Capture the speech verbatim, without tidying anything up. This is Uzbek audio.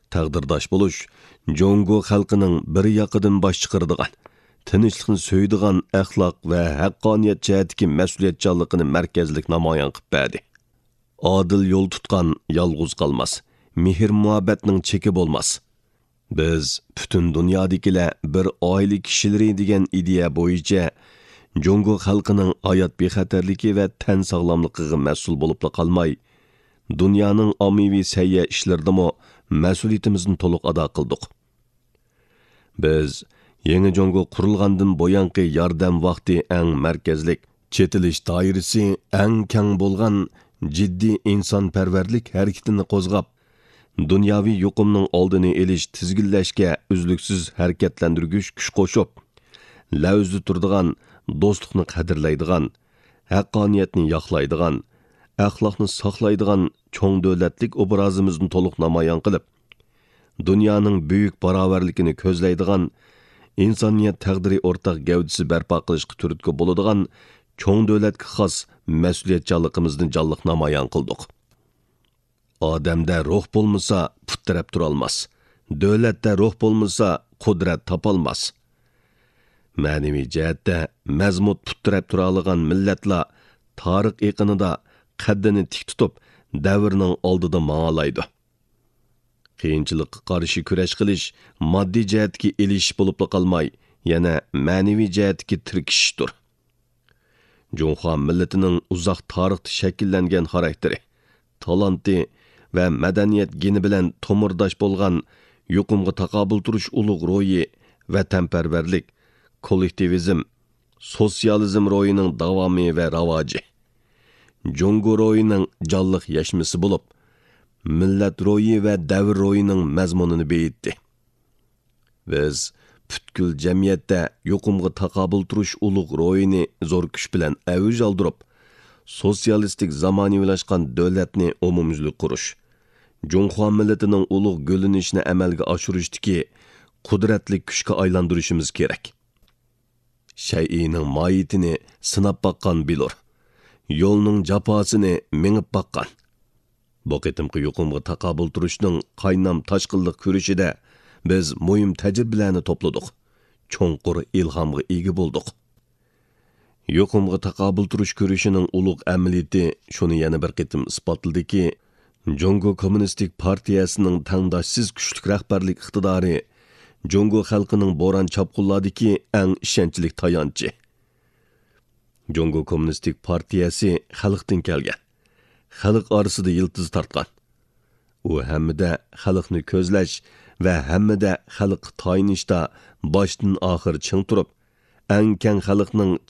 taqdirdosh bo'lish Jongo xalqining bir yoqidan bosh chiqaradigan, tinchlikni so'ydigan axloq va haqqoniyat jihatdagi mas'uliyatchanligini markazlik namoyon qilib berdi. Adil yo'l tutgan yolg'iz qolmas, mehr muhabbatning cheki bo'lmas. Biz butun dunyodikilar bir oila kishilari degan ideya bo'yicha Jongo xalqining hayot bexatarligi va tan sog'lomligiga mas'ul bo'lib qolmay, dunyoning ommaviy sayya ishlaridami mas'uliyatimizni to'liq ado qildik. Biz yangi Jongo qurilgandan bo'yanqi yordam vaqti eng markazlik, chetilish doirasi eng keng bo'lgan jiddiy insonparvarlik harakatini qo'zg'ab, dunyoviy yuqumning oldini olish tizginlashga uzluksiz harakatlantirgich kuch qo'shib, lavzda turadigan, do'stlikni qadrlaydigan, haqqoniyatni yoqlaydigan, axloqni saqlaydigan cho'ng davlatlik obrazimizni to'liq namoyon qilib, dunyoning buyuk barobarligini ko'zlaydigan, insoniyat taqdiri o'rtaq gavdisi barpo qilishga turtki bo'ladigan cho'ng davlatga xos mas'uliyatchanligimizni jonliq namoyon qildik. Odamda ruh bo'lmasa, put taraf turolmas. Davlatda ruh bo'lmasa, qudrat topolmas. Ma'naviy jihatda mazmut put taraf turadigan millatlar tarix eqinida qaddini tik tutib, davrning oldida ma'olaydi. Qiyinchilikqa qarshi kurash qilish moddiy jihatga elish bo'lib qolmay, yana ma'naviy jihatga tirkishdir. Jonxo millatining uzoq tarixda shakllangan xarakteri, talanti va madaniyat geni bilan to'mirdosh bo'lgan yuqumga taqobil turish ulug' ro'yi, vatanparvarlik, kollektivizm, sotsializm ro'yining davomi va ravoji. Jongo ro'yining jonliq yashmisi bo'lib, millat ro'yi va davr ro'yining mazmunini beyitdi. Biz butkul jamiyatda yuqumga taqobil turish ulug' ro'yini zo'r kuch bilan avj oldirib, sotsialistik zamonaviylashgan davlatni umumyuzlik qurish, Jonxo millatining ulug' gullanishini amalga oshirishdagi qudratli kuchga aylantirishimiz kerak. Shay'ining moyitini sinab baqqan bilur, yo'lning jafosini mengib baqqan. Bu qitimqi yuqumga taqobil turishning qaynam toshqinlik kurishida biz muhim tajribalarni to'pladik, cho'nqur ilhomga ega bo'ldik. Yuqumga taqobil turish kurishining ulug' amaliyati shuni yana bir qitim isbotladiki, Jongo Kommunistik partiyasining tangdoshsiz kuchli rahbarlik iqtidori Jongo xalqining bo'ron chopqinlardagi eng ishonchli tayanchi. Jongo Kommunistik partiyasi xalqdan kelgan, xalq orasida yildiz tortgan. U hammada xalqni ko'zlash va hammada xalq tayinishda boshdan oxir ching turib, eng keng xalqning